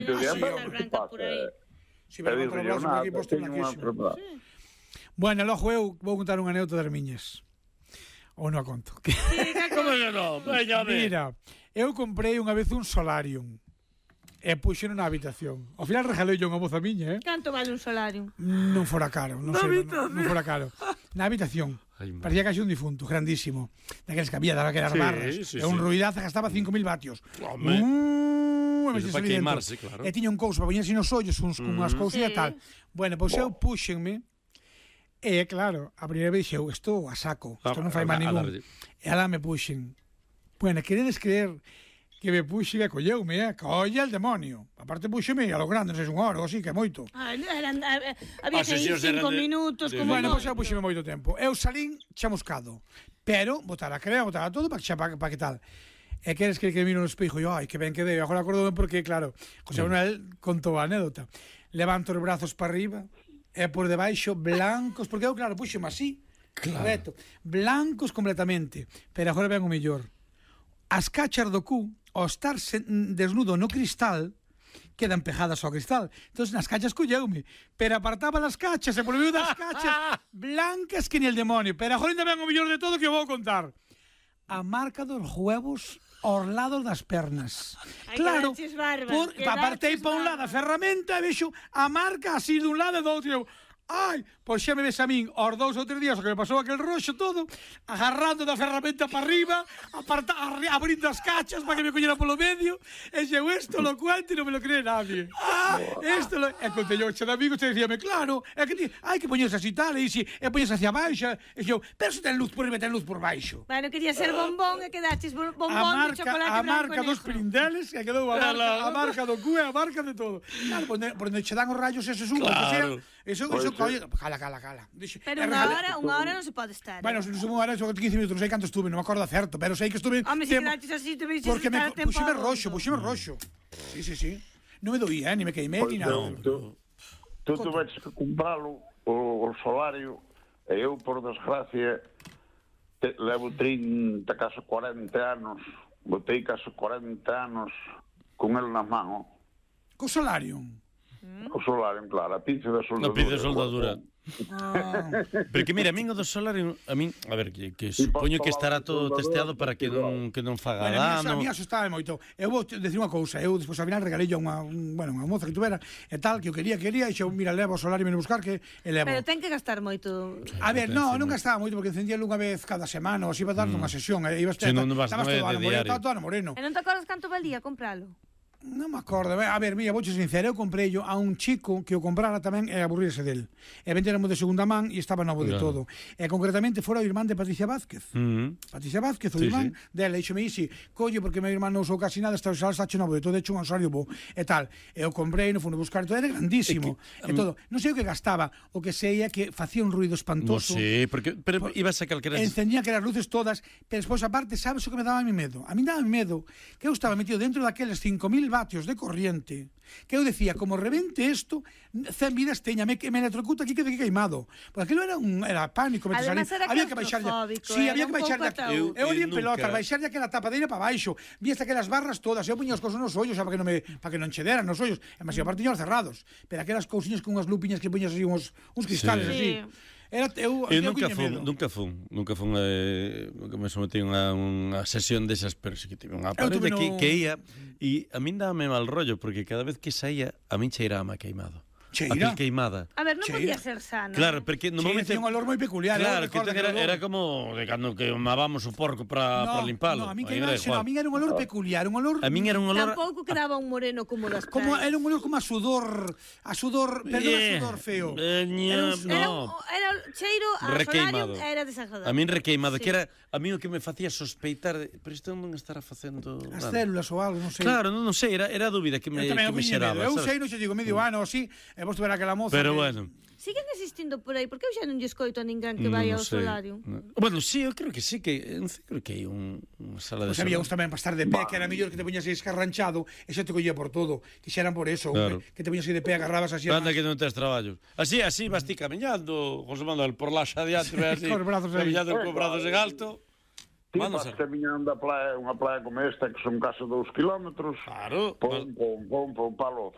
Azúcar branca por aí. Si me levanto o brazo por aquí, posto blanquísimo. Bueno, logo eu vou contar unha anécdota das miñas. Ou non a conto? Como que non? Mira, eu comprei unha vez un solarium e puxeno na habitación. Ao final regalei unha moza miña, Canto vale un solarium? Non fora caro, non fora caro. Na habitación. Parecía casi un difunto, grandísimo. Daqueles que había, daba aquelas barras. E un ruidazo gastaba 5.000 vatios. Para queimarse, claro. E tiña un couso para poñerse nos ollos, unhas cousillas e tal. Bueno, pois eu puxenme. E, claro, a primeira vez dixeu, isto a saco, isto non fai máis ningún. E alá me puxen. Bueno, queredes creer que me puxen e colleume, colla el demonio. Aparte puxeme a lo grande, non sei, unha hora ou así, que é moito. Había que ir 5 minutos. Bueno, pois eu puxeme moito tempo. Eu salín chamuscado, pero botar a crema, botar a todo para que tal. E queres que miro no espejo e ai, que ben que dei. Agora acordome porque, claro, José Manuel contou a anécdota. Levanto os brazos para arriba, e por debaixo blancos, porque eu, claro, puxeme así, correcto, blancos completamente, pero agora ven o mellor. As cachas do cu, ao estar desnudo no cristal, quedan pegadas ao cristal. Entón, nas cachas colleume, pero apartaba as cachas, e por medio das cachas blancas que ni el demonio. Pero agora ainda ven o mellor de todo que vou contar. A marca dos huevos aos lados das pernas. Claro, apartei pa un lado a ferramenta e vexo a marca así dun lado e do outro. Ai, pois xa me ves a min aos 2 ou 3 días o que me pasou aquel roxo todo, agarrando da ferramenta para arriba, abrindo as cachas para que me collera polo medio, e xeu, isto lo cuento e non me lo cree nadie. E contei yo, xe de amigos, e dicíame, claro, é que hai que poñerse así tal, e poñerse hacia baixa, e xeu, pero se ten luz por arriba, ten luz por baixo. Bueno, quería ser bombón e quedaches bombón de chocolate a branco. marca dos prindeles, que quedou a marca do cu e a marca de todo. Claro, por onde che dan os rayos eses unhos, que sea, eso cala. Pero unha hora non se pode estar. Bueno, se unha hora, 15 minutos, non sei canto estuve, non me acordo certo, pero sei que estuve. Home, se quedaches así, te veis porque puxeme roxo. Sí. Non me doía, ni me queimé, ni nada. Tú tuveches que compralo, o solario, e eu, por desgracia, levo 30, casi 40 anos, botei casi 40 anos con el nas manos. Co solarium? O solarium, claro, a pinza de soldadura. A pinza de soldadura. Pero que mira, a min o do solarium, a ver, que supoño que estará todo testeado para que non faga dano. A mí asustaba moito. Eu vou dicir unha cousa, eu despois ao final regalei unha moza que tuvera e tal, que eu quería, e xo, mira, levo o solarium e buscar que elevo. Pero ten que gastar moito. A ver, non gastaba moito porque encendía unha vez cada semana, ou se iba a dar unha sesión, e ibas todo ano moreno. E non te acordas canto valía compralo? Non me acordo. A ver, mira, vou ser sincero, eu comprei a un chico que o comprara tamén e aburrirse del. E vendéramos de segunda man e estaba novo de todo. E concretamente fora o irmán de Patricia Vázquez. Patricia Vázquez, o irmán dela, e xome dixi, collo, porque meu irmán non usou casi nada, está hecho novo de todo, hecho un ansario bo, e tal. E eu comprei, non fui a buscar, todo era grandísimo. E todo. Non sei o que gastaba, o que sei é que facía un ruido espantoso. Sí, pero ibas a calquera... Encendía que as luces todas, pero despois, aparte, sabes o que me daba a mi medo? A mí daba medo que eu estaba metido dentro daqueles 5.000 vatios de corriente, que eu decía, como rebente isto, 100 vidas teña, me electrocuta aquí, quede queimado. Porque aquilo era pánico. Además era había que baixar había que baixar eu olí en pelota, baixar aquela tapadeira para baixo, vi hasta aquelas barras todas, eu puña as cousas nos ollos, para que non chederan nos ollos, e máis aparte tiños cerrados, pero aquelas cousiñas con unhas lupiñas que puñas así, uns cristales así. Eu nunca fun me sometí a unha sesión desas, pero sí que tive unha parede que ia, e a min dáme mal rollo, porque cada vez que saía a min cheiraba queimado. Cheira? Queimada. A ver, non podía ser sano. Claro, porque no momento... Tiña un olor moi peculiar. Claro, que era como de cando queimábamos o porco para limpalo. No, a min era un olor peculiar, un olor... A min era un olor... Tampouco quedaba un moreno como das praias. Era un olor como a sudor, perdón, a sudor feo. Era cheiro a solarium, era desagradable. A min requeimado, que era a mí o que me facía sospeitar, pero isto non estará facendo... As células ou algo, non sei. Claro, non sei, era a dúbida que me xeraba. Eu sei, non sei, digo, medio ano así, e vos tuver aquela moza. Pero bueno. Siguen existindo por aí, porque eu xa non lle escoito a ninguén que vai ao solarium. Bueno, sí, eu creo que sí, creo que hai unha sala de... Pois había uns tamén para estar de pé, que era mellor que te poñas escarranchado, e xa te collía por todo, que xa eran por eso, que te poñas de pé, agarrabas así... Anda que non tes traballos. Así vas ti camiñando, José Manuel, por lá xa adiante, camiñando con brazos en alto... Ti vas camiñando a praia, unha praia como esta, que son case 2 kilómetros, claro, pon palo,